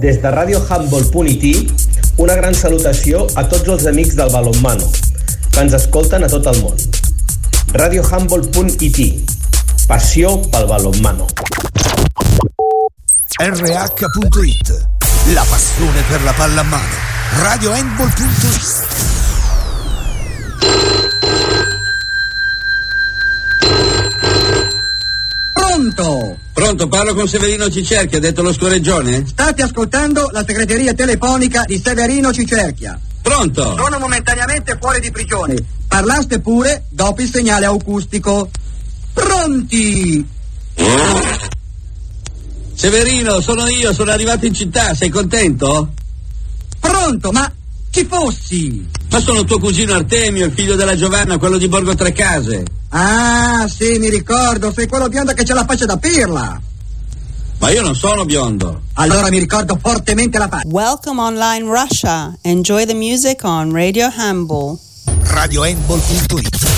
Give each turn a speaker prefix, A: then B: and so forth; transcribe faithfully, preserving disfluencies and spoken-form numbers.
A: Des de radio handball punt i t, una gran salutació a tots els amics del balonmano, que ens escolten a tot el món. radio handball punt i t, passió pel balonmano.
B: R H punto I T, la passione per la pallamano. radio handball punto i t.
C: Pronto?
D: Pronto, parlo con Severino Cicerchia, ha detto lo scorreggione?
C: State ascoltando la segreteria telefonica di Severino Cicerchia.
D: Pronto?
C: Sono momentaneamente fuori di prigione. Parlaste pure dopo il segnale acustico. Pronti?
D: Severino, sono io, sono arrivato in città, sei contento?
C: Pronto, ma chi fossi?
D: Ma sono tuo cugino Artemio, il figlio della Giovanna, quello di Borgo Trecase.
C: Ah, sì, mi ricordo, sei quello biondo che c'ha la faccia da pirla.
D: Ma io non sono biondo.
C: Allora mi ricordo fortemente la faccia.
E: Welcome online Russia. Enjoy the music on Radio Handball.
B: radio handball punto I T.